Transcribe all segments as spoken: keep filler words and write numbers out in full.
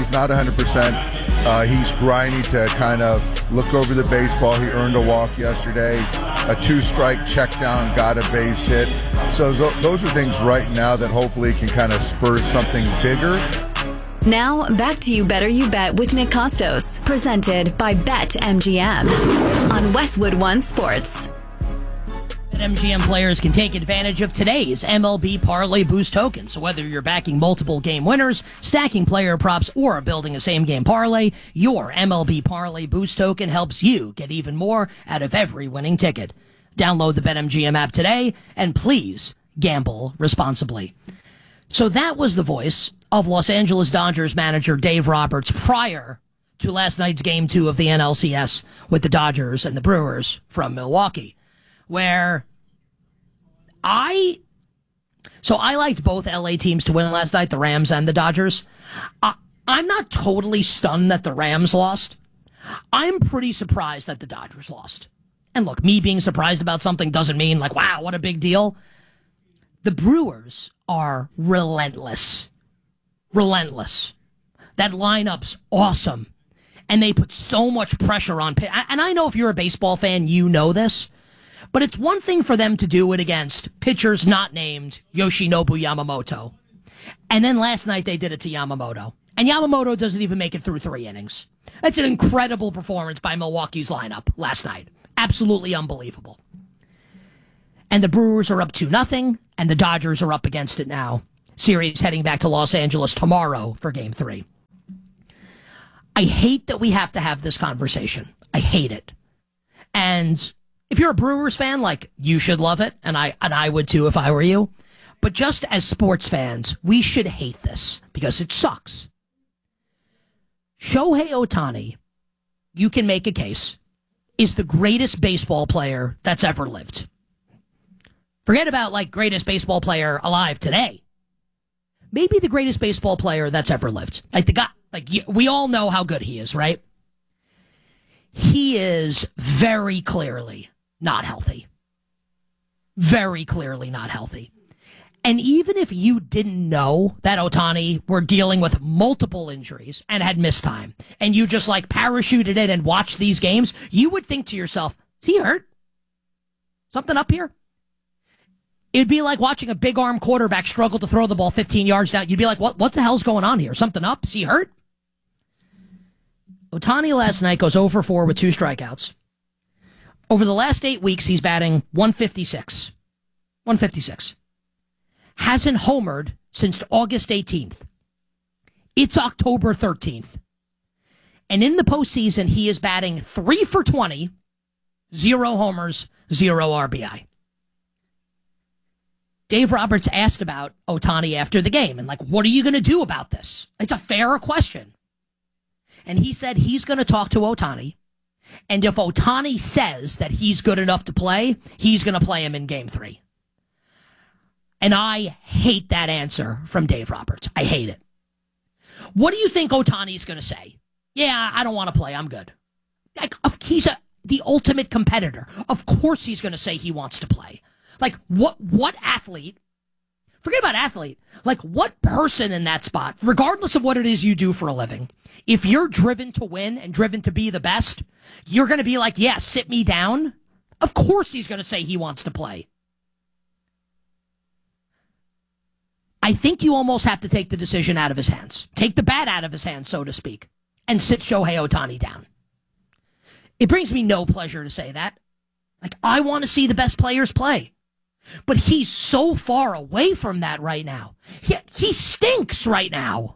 he's not one hundred percent. Uh, he's grinding to kind of look over the baseball. He earned a walk yesterday, a two-strike check down, got a base hit. So those are things right now that hopefully can kind of spur something bigger. Now, back to You Better You Bet with Nick Costos, presented by BetMGM on Westwood One Sports. BetMGM players can take advantage of today's M L B Parlay Boost token. So whether you're backing multiple game winners, stacking player props, or building a same-game parlay, your M L B Parlay Boost token helps you get even more out of every winning ticket. Download the BetMGM app today, and please gamble responsibly. So that was the voice of Los Angeles Dodgers manager Dave Roberts prior to last night's Game two of the N L C S with the Dodgers and the Brewers from Milwaukee, where I... So I liked both L A teams to win last night, the Rams and the Dodgers. I, I'm not totally stunned that the Rams lost. I'm pretty surprised that the Dodgers lost. And look, me being surprised about something doesn't mean, like, wow, what a big deal. The Brewers are relentless. Relentless. That lineup's awesome. And they put so much pressure on... And I know if you're a baseball fan, you know this. But it's one thing for them to do it against pitchers not named Yoshinobu Yamamoto. And then last night they did it to Yamamoto. And Yamamoto doesn't even make it through three innings. That's an incredible performance by Milwaukee's lineup last night. Absolutely unbelievable. And the Brewers are up two nothing, and the Dodgers are up against it now. Series heading back to Los Angeles tomorrow for Game three. I hate that we have to have this conversation. I hate it. And if you're a Brewers fan, like, you should love it, and I and I would too if I were you. But just as sports fans, we should hate this because it sucks. Shohei Ohtani, you can make a case, is the greatest baseball player that's ever lived. Forget about, like, greatest baseball player alive today. Maybe the greatest baseball player that's ever lived. Like, the guy, like, we all know how good he is, right? He is very clearly not healthy. Very clearly not healthy. And even if you didn't know that Ohtani were dealing with multiple injuries and had missed time, and you just, like, parachuted in and watched these games, you would think to yourself, is he hurt? Something up here? It'd be like watching a big arm quarterback struggle to throw the ball fifteen yards down. You'd be like, what, what the hell's going on here? Something up? Is he hurt? Ohtani last night goes oh for four with two strikeouts. Over the last eight weeks, he's batting one fifty-six. one fifty-six. Hasn't homered since August eighteenth. It's October thirteenth. And in the postseason, he is batting three for twenty, zero homers, zero R B I. Dave Roberts asked about Ohtani after the game and, like, what are you going to do about this? It's a fair question. And he said he's going to talk to Ohtani. And if Ohtani says that he's good enough to play, he's going to play him in game three. And I hate that answer from Dave Roberts. I hate it. What do you think Ohtani's going to say? Yeah, I don't want to play. I'm good. Like, he's a, the ultimate competitor. Of course he's going to say he wants to play. Like, what what athlete, forget about athlete, like, what person in that spot, regardless of what it is you do for a living, if you're driven to win and driven to be the best, you're going to be like, yeah, sit me down? Of course he's going to say he wants to play. I think you almost have to take the decision out of his hands. Take the bat out of his hands, so to speak, and sit Shohei Ohtani down. It brings me no pleasure to say that. Like, I want to see the best players play. But he's so far away from that right now. He, he stinks right now.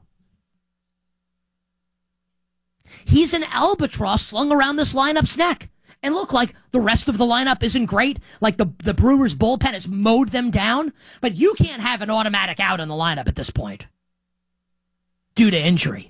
He's an albatross slung around this lineup's neck. And look, like, the rest of the lineup isn't great. Like, the, the Brewers' bullpen has mowed them down. But you can't have an automatic out in the lineup at this point due to injury.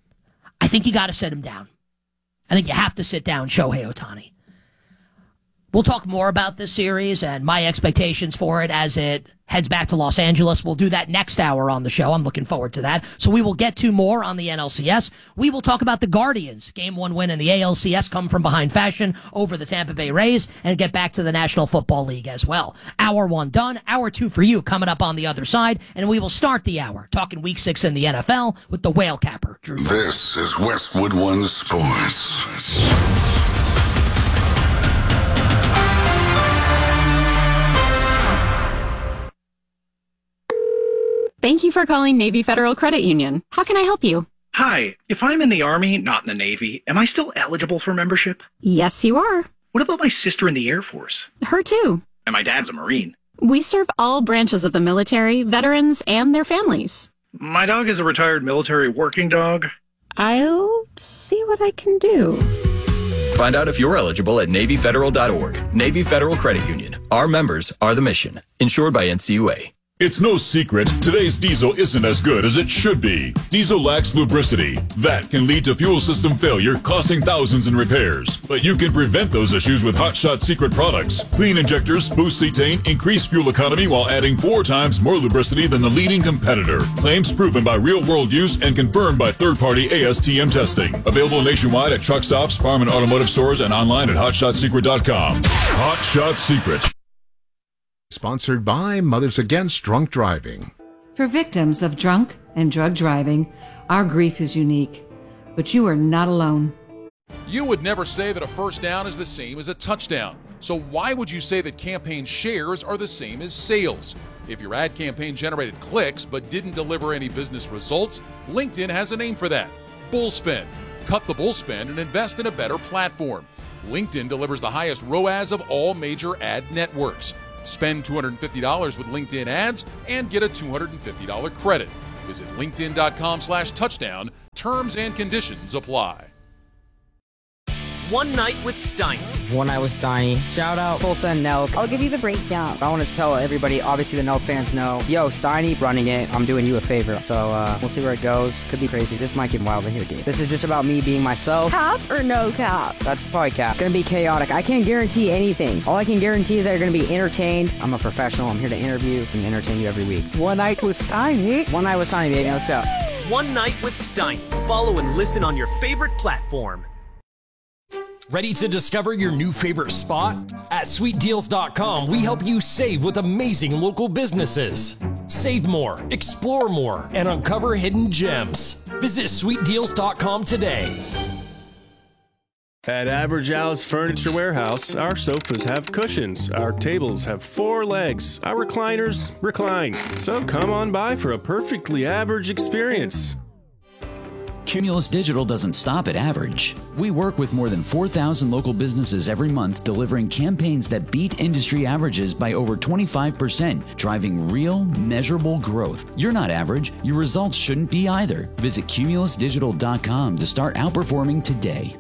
I think you got to sit him down. I think you have to sit down Shohei Ohtani. We'll talk more about this series and my expectations for it as it heads back to Los Angeles. We'll do that next hour on the show. I'm looking forward to that. So we will get to more on the N L C S. We will talk about the Guardians. Game one win in the A L C S, come from behind fashion over the Tampa Bay Rays, and get back to the National Football League as well. Hour one done. Hour two for you coming up on the other side. And we will start the hour talking week six in the N F L with the whale capper, Drew. This is Westwood One Sports. Thank you for calling Navy Federal Credit Union. How can I help you? Hi, if I'm in the Army, not in the Navy, am I still eligible for membership? Yes, you are. What about my sister in the Air Force? Her too. And my dad's a Marine. We serve all branches of the military, veterans, and their families. My dog is a retired military working dog. I'll see what I can do. Find out if you're eligible at Navy Federal dot org. Navy Federal Credit Union. Our members are the mission. Insured by N C U A. It's no secret, today's diesel isn't as good as it should be. Diesel lacks lubricity. That can lead to fuel system failure, costing thousands in repairs. But you can prevent those issues with Hot Shot Secret products. Clean injectors, boost cetane, increase fuel economy while adding four times more lubricity than the leading competitor. Claims proven by real-world use and confirmed by third-party A S T M testing. Available nationwide at truck stops, farm and automotive stores, and online at hot shot secret dot com. Hot Shot Secret. Sponsored by Mothers Against Drunk Driving. For victims of drunk and drug driving, our grief is unique, but you are not alone. You would never say that a first down is the same as a touchdown. So why would you say that campaign shares are the same as sales? If your ad campaign generated clicks but didn't deliver any business results, LinkedIn has a name for that: bullspend. Cut the bullspend and invest in a better platform. LinkedIn delivers the highest R O A S of all major ad networks. Spend two hundred fifty dollars with LinkedIn ads and get a two hundred fifty dollars credit. Visit linkedin.com slash touchdown. Terms and conditions apply. One Night with Steiny. One Night with Steiny. Shout out Full Send Nelk. I'll give you the breakdown. I want to tell everybody, obviously the Nelk fans know, yo, Steiny running it, I'm doing you a favor. So uh, we'll see where it goes. Could be crazy. This might get wild in here, dude. This is just about me being myself. Cap or no cap? That's probably cap. Gonna be chaotic. I can't guarantee anything. All I can guarantee is that you're gonna be entertained. I'm a professional. I'm here to interview and entertain you every week. One Night with Steiny. One Night with Steiny, baby. Let's go. One Night with Steiny. Follow and listen on your favorite platform. Ready to discover your new favorite spot? At sweet deals dot com, we help you save with amazing local businesses. Save more, explore more, and uncover hidden gems. Visit sweet deals dot com today. At Average Al's Furniture Warehouse, our sofas have cushions, our tables have four legs, our recliners recline. So come on by for a perfectly average experience. Cumulus Digital doesn't stop at average. We work with more than four thousand local businesses every month, delivering campaigns that beat industry averages by over twenty-five percent, driving real, measurable growth. You're not average. Your results shouldn't be either. Visit cumulus digital dot com to start outperforming today.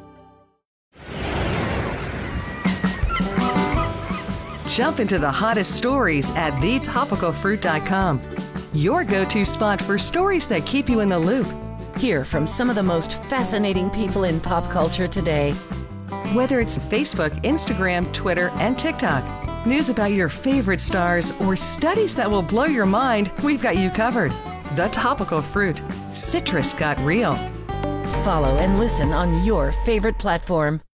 Jump into the hottest stories at the topical fruit dot com. Your go-to spot for stories that keep you in the loop. Hear from some of the most fascinating people in pop culture today. Whether it's Facebook, Instagram, Twitter, and TikTok, news about your favorite stars, or studies that will blow your mind, we've got you covered. The Topical Fruit. Citrus got real. Follow and listen on your favorite platform.